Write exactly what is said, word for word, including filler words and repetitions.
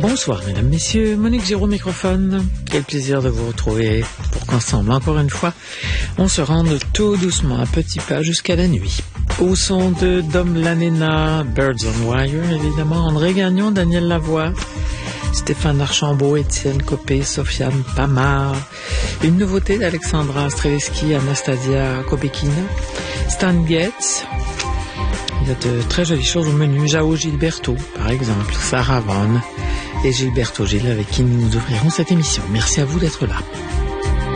Bonsoir mesdames, messieurs, Monique Giraud au microphone. Quel plaisir de vous retrouver pour qu'ensemble, encore une fois, on se rende tout doucement, à petits pas, jusqu'à la nuit. Au son de Dom Lanena, Birds on Wire, évidemment, André Gagnon, Daniel Lavoie, Stéphane Archambault, Étienne Copé, Sofiane Pamar, une nouveauté d'Alexandra Streletsky, Anastasia Kobekina, Stan Getz. Il y a de très jolies choses au menu. Jao Gilberto, par exemple, Sarah Vaughan et Gilberto Gil, avec qui nous ouvrirons cette émission. Merci à vous d'être là.